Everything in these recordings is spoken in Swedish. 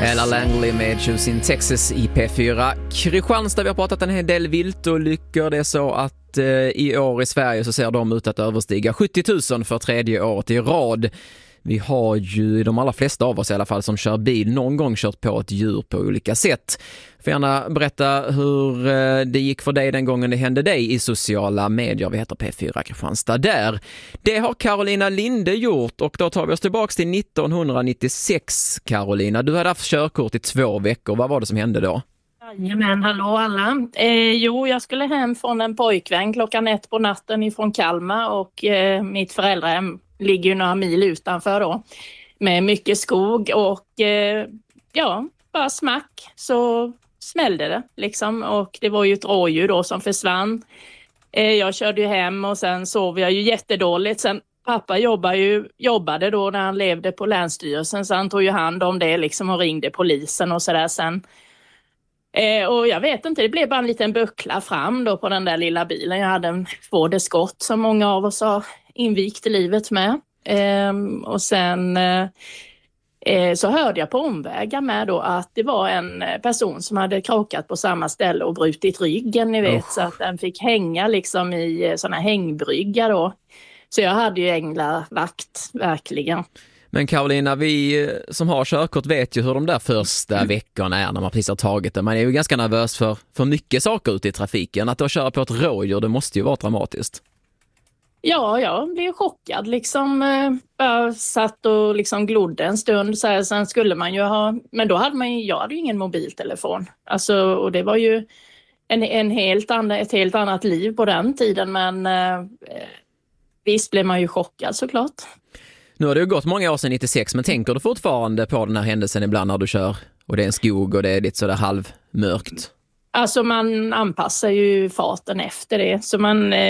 Ella Langley med Choosing Texas i P4. Kristianstad, vi har pratat en hel del viltolyckor. Det är så att i år i Sverige så ser de ut att överstiga 70 000 för tredje året i rad. Vi har ju de allra flesta av oss i alla fall som kör bil någon gång kört på ett djur på olika sätt. Får gärna berätta hur det gick för dig den gången det hände dig i sociala medier. Vi heter P4 Kristianstad där. Det har Carolina Linde gjort och då tar vi oss tillbaka till 1996, Carolina. Du hade haft körkort i 2 veckor. Vad var det som hände då? Jajamän, hallå alla. Jag skulle hem från en pojkvän klockan 1 på natten ifrån Kalmar och mitt föräldrahem ligger ju några mil utanför då med mycket skog och bara smack så smällde det liksom och det var ju ett rådjur då som försvann. Jag körde ju hem och sen sov jag ju jättedåligt. Sen pappa jobbade då när han levde på Länsstyrelsen så han tog ju hand om det liksom och ringde polisen och sådär sen. Och jag vet inte, det blev bara en liten buckla fram då på den där lilla bilen. Jag hade en Ford Escort som många av oss har invigt i livet med. Och sen så hörde jag på omvägar med då att det var en person som hade krockat på samma ställe och brutit ryggen, ni vet. Så att den fick hänga liksom i såna hängbrygga då. Så jag hade ju änglavakt, verkligen. Men Carolina, vi som har körkort vet ju hur de där första veckorna är när man precis har tagit det. Man är ju ganska nervös för mycket saker ute i trafiken. Att då köra på ett rådjur, det måste ju vara dramatiskt. Ja, jag blev chockad liksom. Bara satt och liksom glodde en stund. Så här, sen skulle man ju ha... Men då hade jag hade ju ingen mobiltelefon. Alltså, och det var ju ett helt annat liv på den tiden. Men visst blev man ju chockad såklart. Nu har det ju gått många år sedan 96, men tänker du fortfarande på den här händelsen ibland när du kör och det är en skog och det är lite sådär halvmörkt? Alltså man anpassar ju farten efter det. Så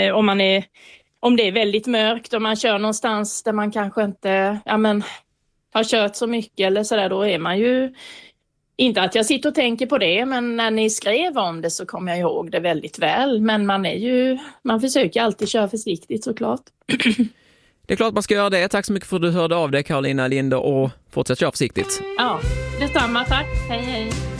om det är väldigt mörkt och man kör någonstans där man kanske inte har kört så mycket eller sådär, då är man ju... Inte att jag sitter och tänker på det, men när ni skrev om det så kommer jag ihåg det väldigt väl. Men man försöker alltid köra försiktigt såklart. Det är klart man ska göra det. Tack så mycket för att du hörde av dig, Carolina Linde, och fortsätt köra försiktigt. Ja, detsamma. Tack. Hej, hej.